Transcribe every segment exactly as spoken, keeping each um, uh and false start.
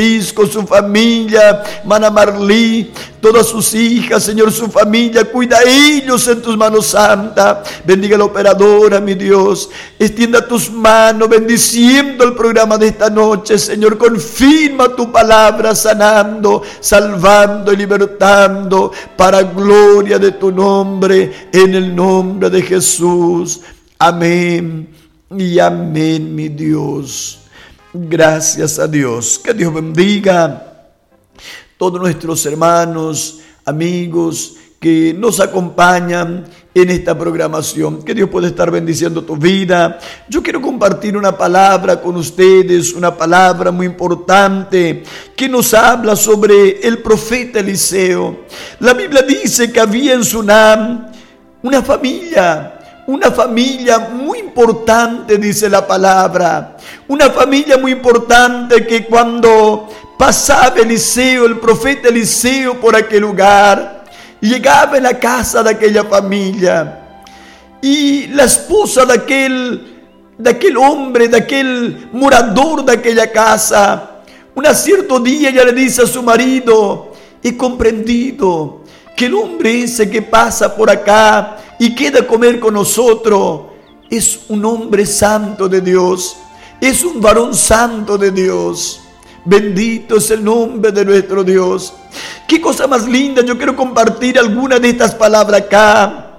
Francisco, su familia, Mana Marlí, todas sus hijas, Señor, su familia, cuida a ellos en tus manos santas. Bendiga a la operadora, mi Dios, extienda tus manos bendiciendo el programa de esta noche, Señor. Confirma tu palabra, sanando, salvando y libertando para gloria de tu nombre, en el nombre de Jesús. Amén y amén, mi Dios. Gracias a Dios. Que Dios bendiga todos nuestros hermanos, amigos que nos acompañan en esta programación. Que Dios pueda estar bendiciendo tu vida. Yo quiero compartir una palabra con ustedes, una palabra muy importante que nos habla sobre el profeta Eliseo. La Biblia dice que había en Sunam una familia, una familia muy importante, dice la palabra. Una familia muy importante que cuando pasaba Eliseo, el profeta Eliseo, por aquel lugar, llegaba en la casa de aquella familia, y la esposa de aquel, de aquel hombre, de aquel morador de aquella casa, un cierto día ella le dice a su marido: he comprendido que el hombre ese que pasa por acá y queda a comer con nosotros es un hombre santo de Dios, es un varón santo de Dios. Bendito es el nombre de nuestro Dios. Qué cosa más linda. Yo quiero compartir algunas de estas palabras acá,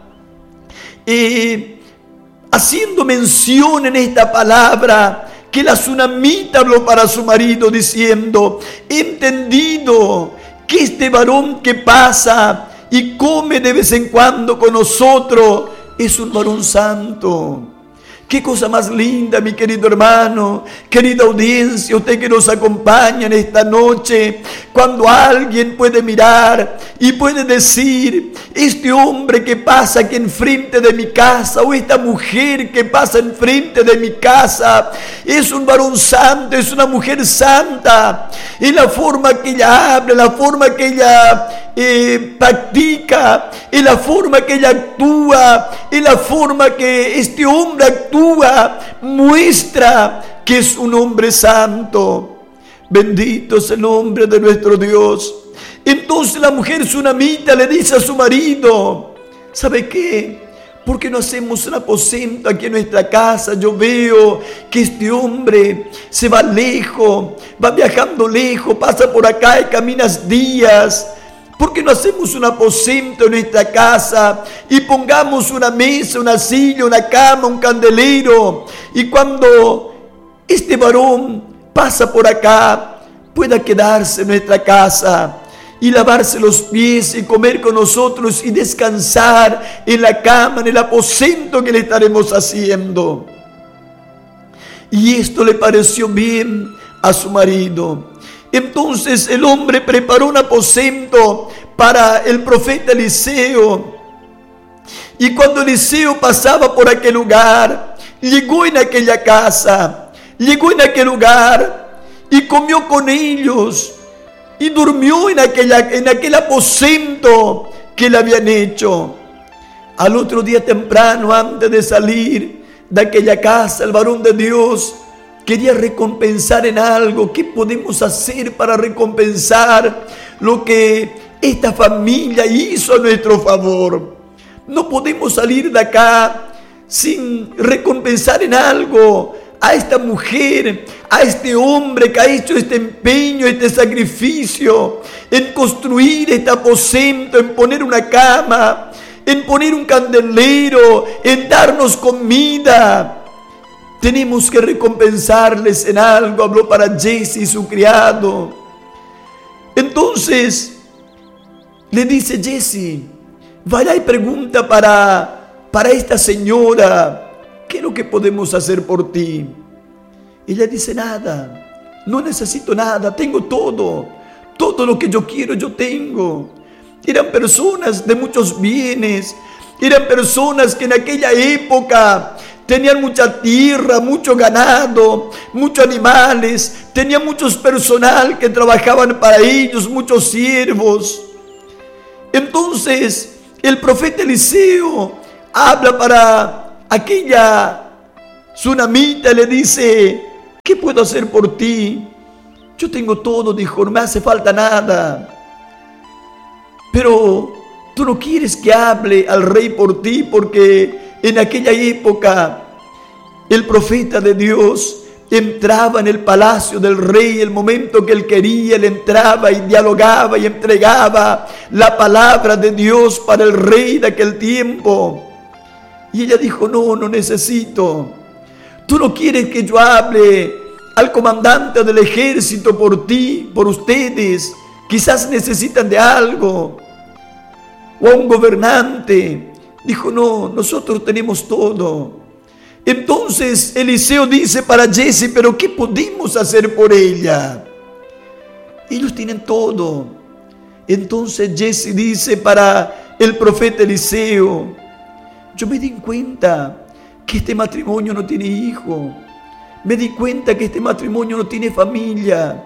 eh, haciendo mención en esta palabra que la sunamita habló para su marido diciendo: he entendido que este varón que pasa y come de vez en cuando con nosotros es un varón santo. Qué cosa más linda, mi querido hermano, querida audiencia, usted que nos acompaña en esta noche, cuando alguien puede mirar y puede decir: este hombre que pasa aquí enfrente de mi casa, o esta mujer que pasa enfrente de mi casa, es un varón santo, es una mujer santa, en la forma que ella habla, en la forma que ella eh, practica, en la forma que ella actúa, en la forma que este hombre actúa, muestra que es un hombre santo. Bendito es el nombre de nuestro Dios. Entonces la mujer sunamita le dice a su marido: ¿sabe qué? ¿Por qué no hacemos un aposento aquí en nuestra casa? Yo veo que este hombre se va lejos, va viajando lejos, pasa por acá y caminas días. ¿Por qué no hacemos un aposento en nuestra casa y pongamos una mesa, una silla, una cama, un candelero? Y cuando este varón pasa por acá, pueda quedarse en nuestra casa y lavarse los pies y comer con nosotros y descansar en la cama, en el aposento que le estaremos haciendo. Y esto le pareció bien a su marido. Entonces el hombre preparó un aposento para el profeta Eliseo. Y cuando Eliseo pasaba por aquel lugar, llegó en aquella casa, llegó en aquel lugar y comió con ellos y durmió en, aquella, en aquel aposento que le habían hecho. Al otro día temprano, antes de salir de aquella casa, el varón de Dios quería recompensar en algo. ¿Qué podemos hacer para recompensar lo que esta familia hizo a nuestro favor? No podemos salir de acá sin recompensar en algo a esta mujer, a este hombre que ha hecho este empeño, este sacrificio en construir este aposento, en poner una cama, en poner un candelero, en darnos comida. Tenemos que recompensarles en algo. Habló para Jesse, su criado. Entonces le dice Jesse: vaya y pregunta para, para esta señora, ¿qué es lo que podemos hacer por ti? Ella dice: nada, no necesito nada, tengo todo, todo lo que yo quiero yo tengo. Eran personas de muchos bienes, eran personas que en aquella época tenían mucha tierra, mucho ganado, muchos animales, tenían muchos personal que trabajaban para ellos, muchos siervos. Entonces el profeta Eliseo habla para aquella sunamita, le dice: ¿qué puedo hacer por ti? Yo tengo todo, dijo, no me hace falta nada. Pero tú no quieres que hable al rey por ti, porque en aquella época el profeta de Dios entraba en el palacio del rey. El momento que él quería, él entraba y dialogaba y entregaba la palabra de Dios para el rey de aquel tiempo. Y ella dijo, no, no necesito. Tú no quieres que yo hable al comandante del ejército por ti, por ustedes. Quizás necesitan de algo. O a un gobernante. Dijo, no, nosotros tenemos todo. Entonces Eliseo dice para Giezi, pero ¿qué podemos hacer por ella? Ellos tienen todo. Entonces Giezi dice para el profeta Eliseo, yo me di cuenta que este matrimonio no tiene hijo. Me di cuenta que este matrimonio no tiene familia.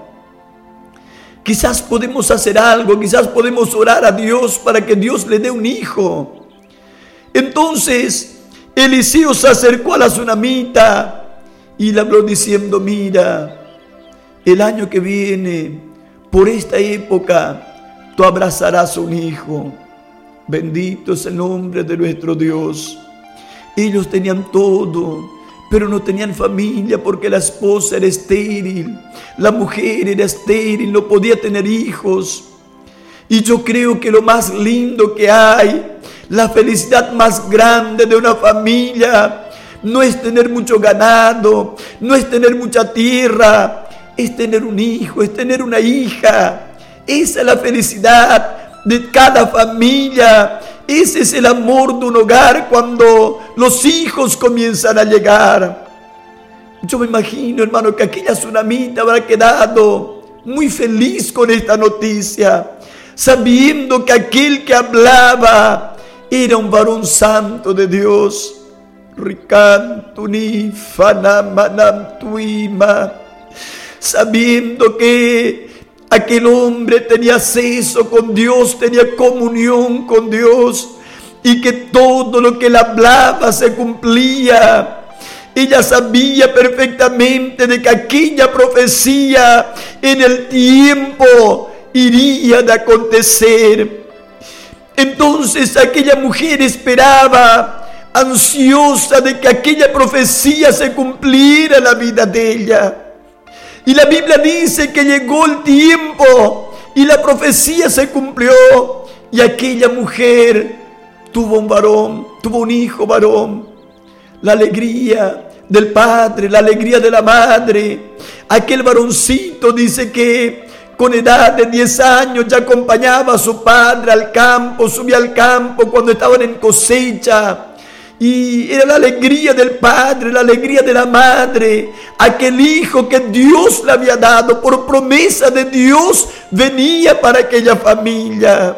Quizás podemos hacer algo, quizás podemos orar a Dios para que Dios le dé un hijo. Entonces Eliseo se acercó a la tsunamita y le habló diciendo, mira, el año que viene, por esta época, tú abrazarás a un hijo. Bendito es el nombre de nuestro Dios. Ellos tenían todo, pero no tenían familia porque la esposa era estéril. La mujer era estéril, no podía tener hijos. Y yo creo que lo más lindo que hay, la felicidad más grande de una familia, no es tener mucho ganado, no es tener mucha tierra, es tener un hijo, es tener una hija. Esa es la felicidad de cada familia. Ese es el amor de un hogar cuando los hijos comienzan a llegar. Yo me imagino, hermano, que aquella tsunamita habrá quedado muy feliz con esta noticia, sabiendo que aquel que hablaba era un varón santo de Dios. Ricantuni fanamanam tuima. Sabiendo que aquel hombre tenía acceso con Dios, tenía comunión con Dios, y que todo lo que él hablaba se cumplía. Ella sabía perfectamente de que aquella profecía en el tiempo iría de acontecer. Entonces aquella mujer esperaba, ansiosa de que aquella profecía se cumpliera en la vida de ella. Y la Biblia dice que llegó el tiempo y la profecía se cumplió. Y aquella mujer tuvo un varón, tuvo un hijo varón. La alegría del padre, la alegría de la madre. Aquel varoncito dice que con edad de diez años ya acompañaba a su padre al campo, subía al campo cuando estaban en cosecha. Y era la alegría del padre, la alegría de la madre. Aquel hijo que Dios le había dado por promesa de Dios venía para aquella familia.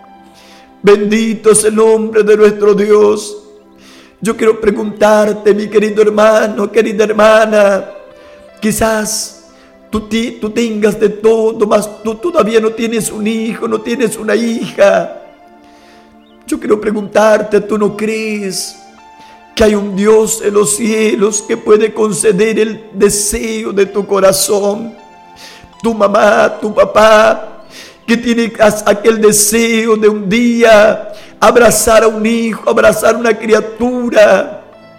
Bendito es el nombre de nuestro Dios. Yo quiero preguntarte, mi querido hermano, querida hermana, quizás Tú, tú tengas de todo, mas tú todavía no tienes un hijo, no tienes una hija. Yo quiero preguntarte, ¿tú no crees que hay un Dios en los cielos que puede conceder el deseo de tu corazón? Tu mamá, tu papá, que tiene aquel deseo de un día abrazar a un hijo, abrazar a una criatura.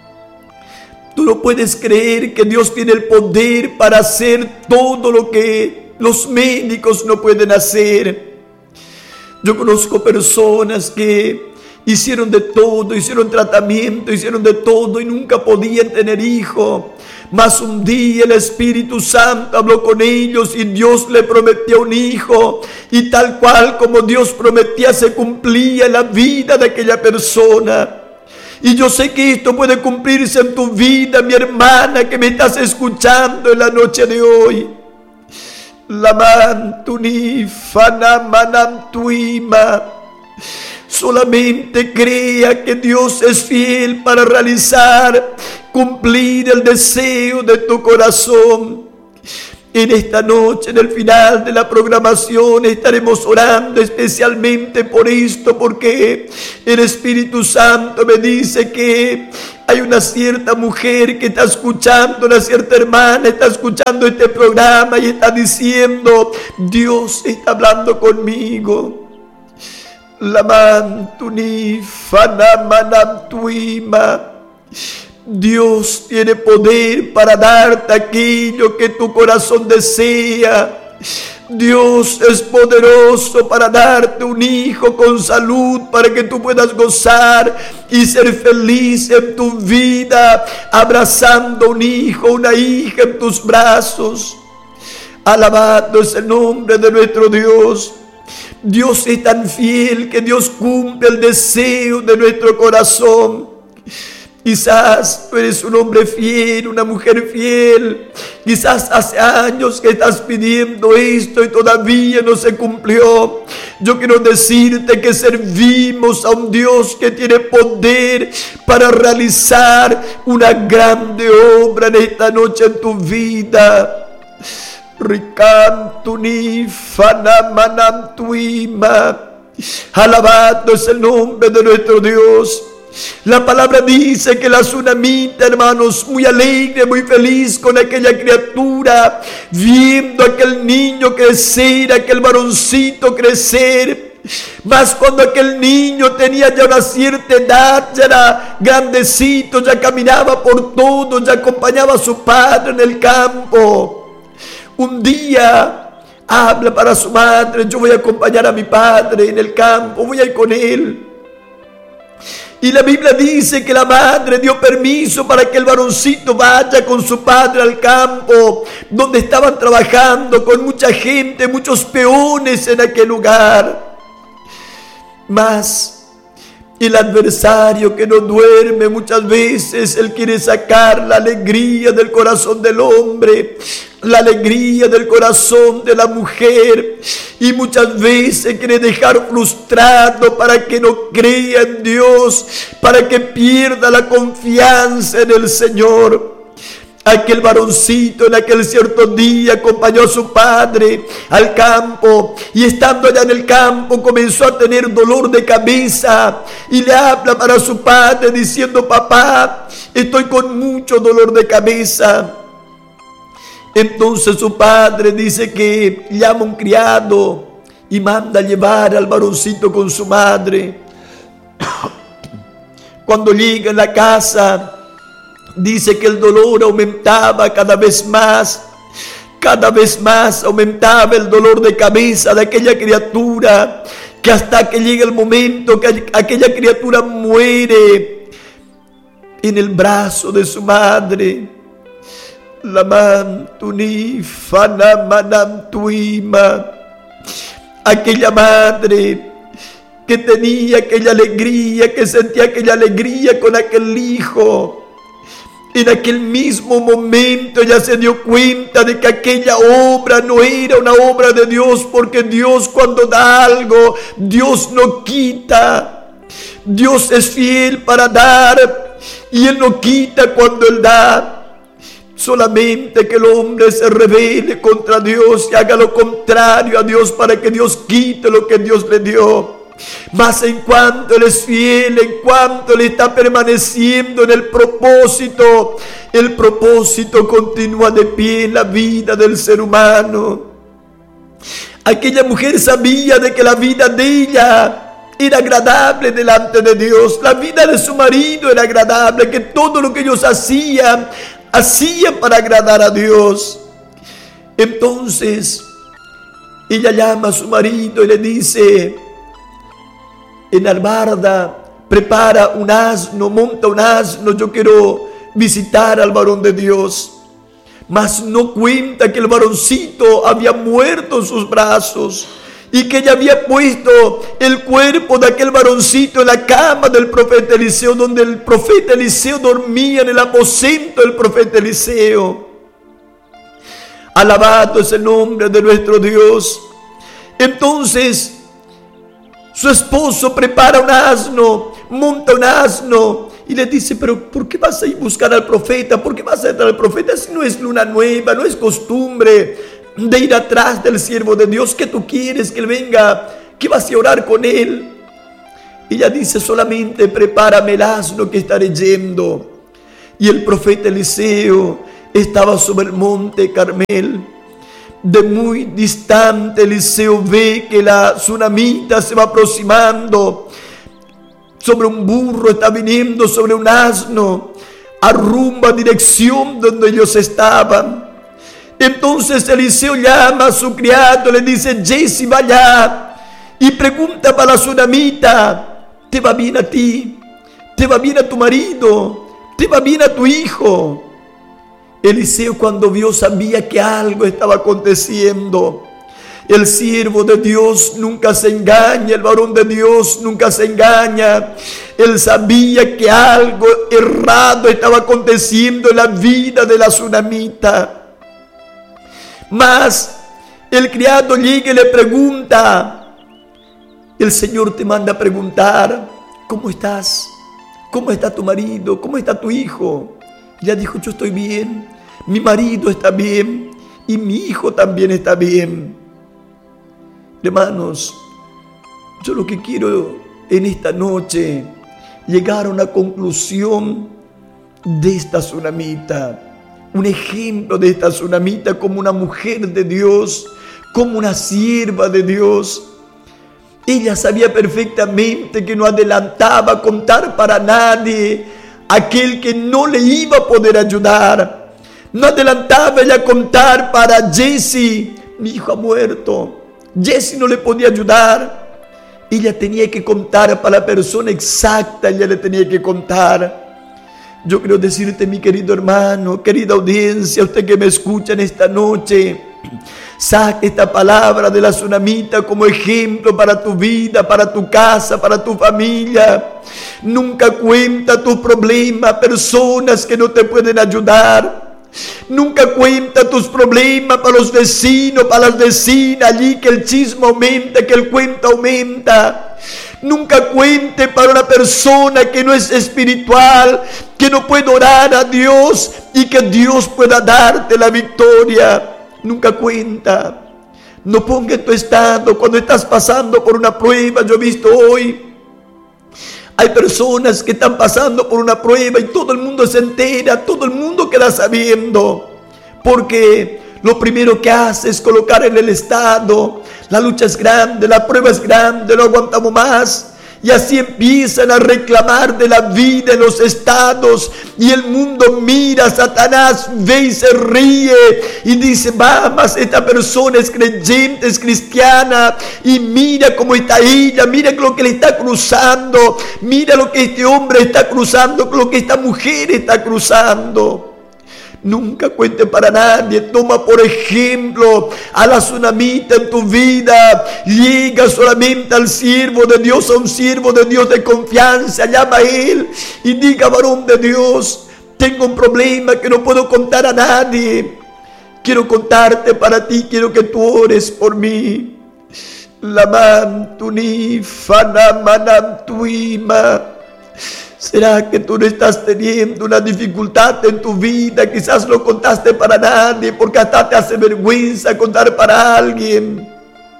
Tú no puedes creer que Dios tiene el poder para hacer todo lo que los médicos no pueden hacer. Yo conozco personas que hicieron de todo, hicieron tratamiento, hicieron de todo y nunca podían tener hijo. Mas un día el Espíritu Santo habló con ellos y Dios le prometió un hijo. Y tal cual como Dios prometía se cumplía en la vida de aquella persona. Y yo sé que esto puede cumplirse en tu vida, mi hermana, que me estás escuchando en la noche de hoy. Lamantuni fanamanantuima. Solamente crea que Dios es fiel para realizar, cumplir el deseo de tu corazón. En esta noche, en el final de la programación, estaremos orando especialmente por esto, porque el Espíritu Santo me dice que hay una cierta mujer que está escuchando, una cierta hermana está escuchando este programa y está diciendo: Dios está hablando conmigo. Laman tuni fanamanam tuima. Dios tiene poder para darte aquello que tu corazón desea. Dios es poderoso para darte un hijo con salud, para que tú puedas gozar y ser feliz en tu vida, abrazando un hijo, una hija en tus brazos. Alabado es el nombre de nuestro Dios. Dios es tan fiel que Dios cumple el deseo de nuestro corazón. Quizás tú eres un hombre fiel, una mujer fiel. Quizás hace años que estás pidiendo esto y todavía no se cumplió. Yo quiero decirte que servimos a un Dios que tiene poder para realizar una grande obra en esta noche en tu vida. Ricantuni fanamanam tuima. Alabado es el nombre de nuestro Dios. La palabra dice que la tsunamita, hermanos, muy alegre, muy feliz con aquella criatura, viendo a aquel niño crecer, aquel varoncito crecer. Mas cuando aquel niño tenía ya una cierta edad, ya era grandecito, ya caminaba por todo, ya acompañaba a su padre en el campo. Un día habla para su madre: yo voy a acompañar a mi padre en el campo, voy a ir con él. Y la Biblia dice que la madre dio permiso para que el varoncito vaya con su padre al campo, donde estaban trabajando con mucha gente, muchos peones en aquel lugar. Mas el adversario que no duerme muchas veces, él quiere sacar la alegría del corazón del hombre, la alegría del corazón de la mujer, y muchas veces quiere dejar frustrado para que no crea en Dios, para que pierda la confianza en el Señor. Aquel varoncito en aquel cierto día acompañó a su padre al campo, y estando allá en el campo comenzó a tener dolor de cabeza, y le habla para su padre diciendo: papá, estoy con mucho dolor de cabeza. Entonces su padre dice que llama a un criado y manda a llevar al varoncito con su madre. Cuando llega a la casa, dice que el dolor aumentaba cada vez más, cada vez más aumentaba el dolor de cabeza de aquella criatura, que hasta que llega el momento que aquella criatura muere en el brazo de su madre. La mantuni fanamanam tuima. Aquella madre que tenía aquella alegría, que sentía aquella alegría con aquel hijo, en aquel mismo momento ya se dio cuenta de que aquella obra no era una obra de Dios, porque Dios, cuando da algo, Dios no quita. Dios es fiel para dar, y Él no quita cuando Él da. Solamente que el hombre se rebele contra Dios y haga lo contrario a Dios para que Dios quite lo que Dios le dio. Mas en cuanto Él es fiel, en cuanto Él está permaneciendo en el propósito, el propósito continúa de pie en la vida del ser humano. Aquella mujer sabía de que la vida de ella era agradable delante de Dios. La vida de su marido era agradable, que todo lo que ellos hacían, hacían para agradar a Dios. Entonces ella llama a su marido y le dice: Enarbarda, prepara un asno, monta un asno, yo quiero visitar al varón de Dios. Mas no cuenta que el varoncito había muerto en sus brazos, y que ella había puesto el cuerpo de aquel varoncito en la cama del profeta Eliseo, donde el profeta Eliseo dormía, en el aposento del profeta Eliseo. Alabado es el nombre de nuestro Dios. Entonces su esposo prepara un asno, monta un asno y le dice, pero ¿por qué vas a ir a buscar al profeta? ¿Por qué vas a entrar al profeta si no es luna nueva, no es costumbre de ir atrás del siervo de Dios? ¿Qué tú quieres? Que él venga, que vas a orar con él. Y ella dice, solamente prepárame el asno que estaré yendo. Y el profeta Eliseo estaba sobre el monte Carmel. De muy distante Eliseo ve que la tsunamita se va aproximando. Sobre un burro está viniendo, sobre un asno, a rumbo, a dirección donde ellos estaban. Entonces Eliseo llama a su criado, le dice, Jesse, vaya y pregunta para la tsunamita, ¿te va bien a ti? ¿Te va bien a tu marido? ¿Te va bien a tu hijo? Eliseo, cuando vio, sabía que algo estaba aconteciendo. El siervo de Dios nunca se engaña, el varón de Dios nunca se engaña. Él sabía que algo errado estaba aconteciendo en la vida de la tsunamita. Mas el criado llega y le pregunta, el Señor te manda a preguntar, ¿cómo estás? ¿Cómo está tu marido? ¿Cómo está tu hijo? Y ella dijo, yo estoy bien, mi marido está bien y mi hijo también está bien. Hermanos, yo lo que quiero en esta noche llegar a una conclusión de esta tsunamita, un ejemplo de esta tsunamita como una mujer de Dios, como una sierva de Dios. Ella sabía perfectamente que no adelantaba a contar para nadie aquel que no le iba a poder ayudar. No adelantaba ella a contar para Jesse, mi hijo ha muerto. Jesse no le podía ayudar. Ella tenía que contar para la persona exacta, ella le tenía que contar. Yo quiero decirte, mi querido hermano, querida audiencia, usted que me escucha en esta noche, saque esta palabra de la tsunamita como ejemplo para tu vida, para tu casa, para tu familia. Nunca cuenta tus problemas a personas que no te pueden ayudar. Nunca cuenta tus problemas para los vecinos, para las vecinas, allí que el chisme aumenta, que el cuento aumenta. Nunca cuente para una persona que no es espiritual, que no puede orar a Dios y que Dios pueda darte la victoria. Nunca cuenta. No ponga en tu estado cuando estás pasando por una prueba. Yo he visto hoy, hay personas que están pasando por una prueba y todo el mundo se entera, todo el mundo queda sabiendo, porque lo primero que hace es colocar en el estado, la lucha es grande, la prueba es grande, no aguantamos más. Y así empiezan a reclamar de la vida en los estados. Y el mundo mira, Satanás ve y se ríe. Y dice, vamos, esta persona es creyente, es cristiana. Y mira cómo está ella, mira lo que le está cruzando. Mira lo que este hombre está cruzando, lo que esta mujer está cruzando. Nunca cuente para nadie. Toma por ejemplo a la tsunamita en tu vida. Llega solamente al siervo de Dios, a un siervo de Dios de confianza. Llama a él y diga, varón de Dios, tengo un problema que no puedo contar a nadie. Quiero contarte para ti, quiero que tú ores por mí. Laman tuni fanamanam tuima. ¿Será que tú no estás teniendo una dificultad en tu vida? Quizás no contaste para nadie porque hasta te hace vergüenza contar para alguien.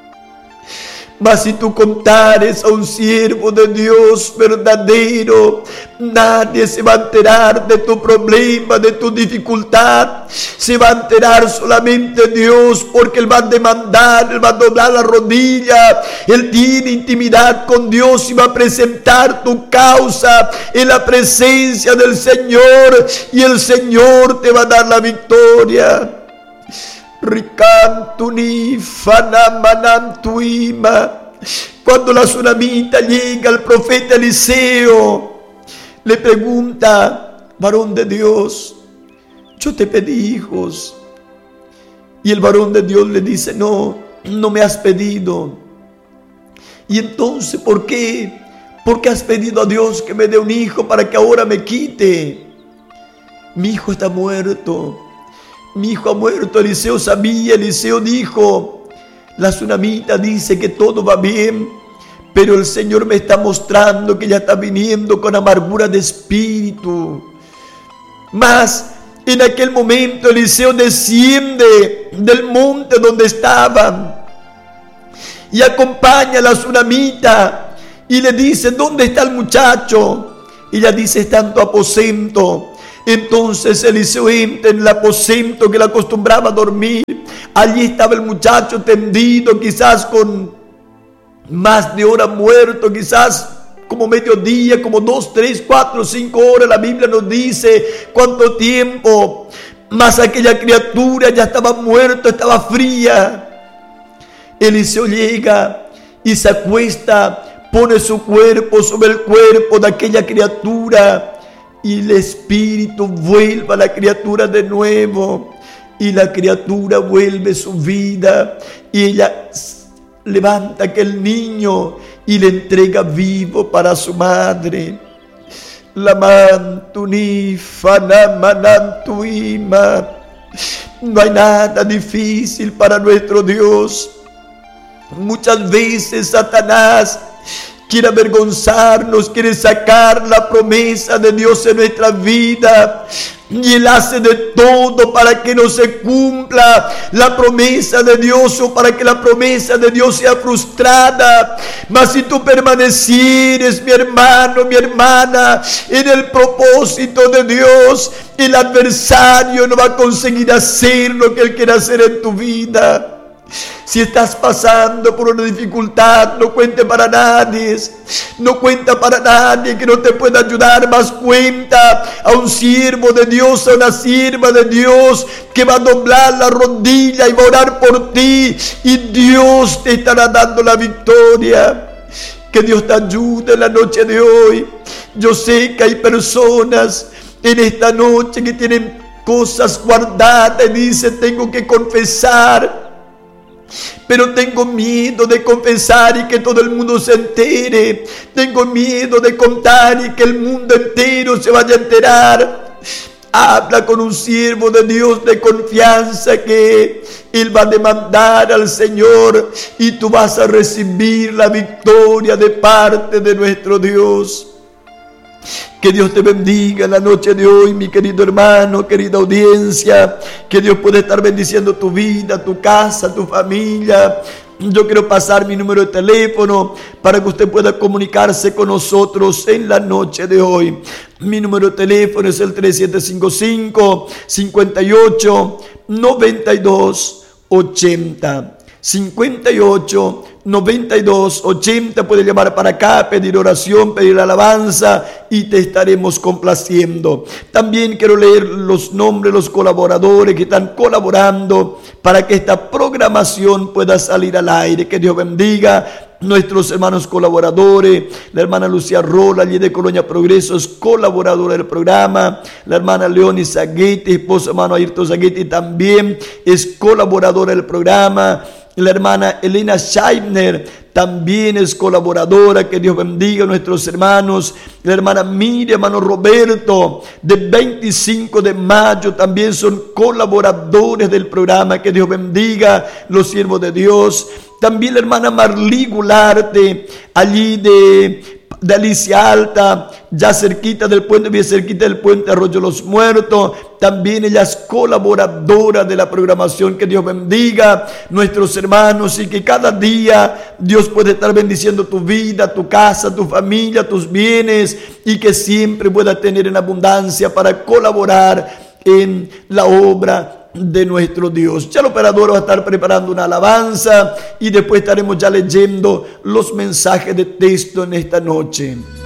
Mas si tú contares a un siervo de Dios verdadero, nadie se va a enterar de tu problema, de tu dificultad. Se va a enterar solamente Dios, porque Él va a demandar, Él va a doblar la rodilla. Él tiene intimidad con Dios y va a presentar tu causa en la presencia del Señor. Y el Señor te va a dar la victoria. Ricantuni fanamanam tuima. Cuando la tsunamita llega al profeta Eliseo, le pregunta, varón de Dios, yo te pedí hijos. Y el varón de Dios le dice, no, no me has pedido. Y entonces, ¿por qué? ¿Por qué has pedido a Dios que me dé un hijo para que ahora me quite? Mi hijo está muerto. Mi hijo ha muerto. Eliseo sabía, Eliseo dijo, la tsunamita dice que todo va bien, pero el Señor me está mostrando que ella está viniendo con amargura de espíritu. Mas en aquel momento Eliseo desciende del monte donde estaban y acompaña a la tsunamita y le dice: ¿dónde está el muchacho? Y ella dice: está en tu aposento. Entonces Eliseo entra en el aposento que le acostumbraba a dormir. Allí estaba el muchacho tendido, quizás con más de hora muerto, quizás como mediodía, como dos, tres, cuatro, cinco horas. La Biblia nos dice cuánto tiempo. Mas aquella criatura ya estaba muerta, estaba fría. Eliseo llega y se acuesta, pone su cuerpo sobre el cuerpo de aquella criatura, y el espíritu vuelve a la criatura de nuevo, y la criatura vuelve su vida, y ella levanta a aquel niño y le entrega vivo para su madre. Lamantuni fanamanantuima. No hay nada difícil para nuestro Dios. Muchas veces Satanás quiere avergonzarnos, quiere sacar la promesa de Dios en nuestra vida, y Él hace de todo para que no se cumpla la promesa de Dios, o para que la promesa de Dios sea frustrada. Mas si tú permanecieres, mi hermano, mi hermana, en el propósito de Dios, el adversario no va a conseguir hacer lo que Él quiere hacer en tu vida. Si estás pasando por una dificultad, no cuente para nadie, no cuenta para nadie que no te pueda ayudar, más cuenta a un siervo de Dios, a una sierva de Dios, que va a doblar la rodilla y va a orar por ti, y Dios te estará dando la victoria. Que Dios te ayude en la noche de hoy. Yo sé que hay personas en esta noche que tienen cosas guardadas y dicen: tengo que confesar, pero tengo miedo de confesar y que todo el mundo se entere. Tengo miedo de contar y que el mundo entero se vaya a enterar. Habla con un siervo de Dios de confianza, que Él va a demandar al Señor, y tú vas a recibir la victoria de parte de nuestro Dios. Que Dios te bendiga en la noche de hoy, mi querido hermano, querida audiencia. Que Dios pueda estar bendiciendo tu vida, tu casa, tu familia. Yo quiero pasar mi número de teléfono para que usted pueda comunicarse con nosotros en la noche de hoy. Mi número de teléfono es el tres siete cinco cinco, cinco ocho, nueve dos ocho cero. cincuenta y ocho, noventa y dos, ochenta. Puede llamar para acá, pedir oración, pedir alabanza, y te estaremos complaciendo. También quiero leer los nombres de los colaboradores que están colaborando para que esta programación pueda salir al aire. Que Dios bendiga nuestros hermanos colaboradores. La hermana Lucía Rola, allí de Colonia Progreso, es colaboradora del programa. La hermana Leonie Zaguetti, esposa hermano Ayrton Zaguetti, también es colaboradora del programa. La hermana Elena Scheibner también es colaboradora. Que Dios bendiga a nuestros hermanos. La hermana Miriam, hermano Roberto, de veinticinco de mayo, también son colaboradores del programa. Que Dios bendiga los siervos de Dios. También la hermana Marlí Gularte, allí de, de Alicia Alta, ya cerquita del puente, bien cerquita del puente Arroyo Los Muertos. También ella es colaboradora de la programación. Que Dios bendiga nuestros hermanos, y que cada día Dios puede estar bendiciendo tu vida, tu casa, tu familia, tus bienes, y que siempre pueda tener en abundancia para colaborar en la obra de nuestro Dios. Ya el operador va a estar preparando una alabanza, y después estaremos ya leyendo los mensajes de texto en esta noche.